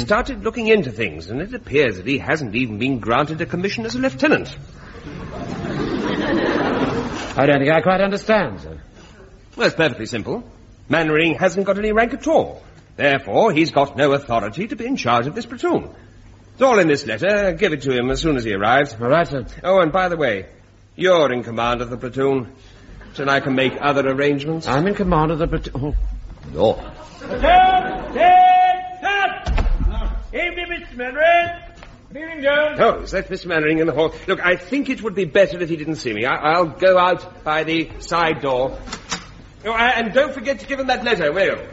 started looking into things, and it appears that he hasn't even been granted a commission as a lieutenant. I don't think I quite understand, sir. Well, it's perfectly simple. Mannering hasn't got any rank at all. Therefore, he's got no authority to be in charge of this platoon. It's all in this letter. Give it to him as soon as he arrives. All right, sir. Oh, and by the way, you're in command of the platoon, so I can make other arrangements. I'm in command of the platoon. Oh, Lord. Evening, Mr. Mannering. Good evening, Jones. Oh, is that Mr. Mannering in the hall? Look, I think it would be better if he didn't see me. I'll go out by the side door. Oh, and don't forget to give him that letter, will you?